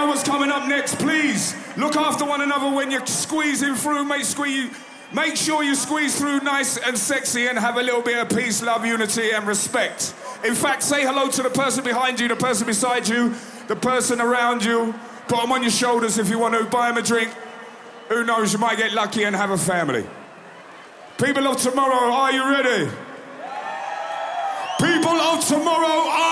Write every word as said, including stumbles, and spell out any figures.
know what's coming up next. Please look after one another when you're squeezing through. Make, squeeze, make sure you squeeze through nice and sexy and have a little bit of peace, love, unity and respect. In fact, say hello to the person behind you, the person beside you, the person around you. Put them on your shoulders if you want to. Buy them a drink. Who knows, you might get lucky and have a family. People of tomorrow, are you ready? People of tomorrow,